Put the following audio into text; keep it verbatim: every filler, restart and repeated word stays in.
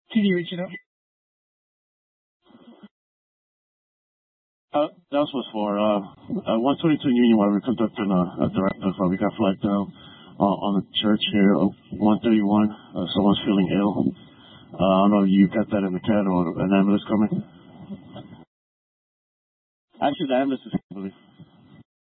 T D original. Uh, that was for uh, uh, one twenty-two Union while we're conducting a, a directive. Uh, we got flagged down uh, on the church here, uh, one thirty-one. Uh, someone's feeling ill. Uh, I don't know if you got that in the cat or an ambulance coming. Actually, the ambulance is, I believe.